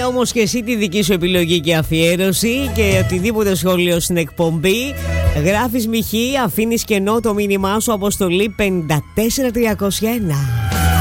Βάλε όμως και εσύ τη δική σου επιλογή και αφιέρωση και οτιδήποτε σχόλιο στην εκπομπή. Γράφεις μ/, αφήνεις κενό το μήνυμά σου, αποστολή 54301.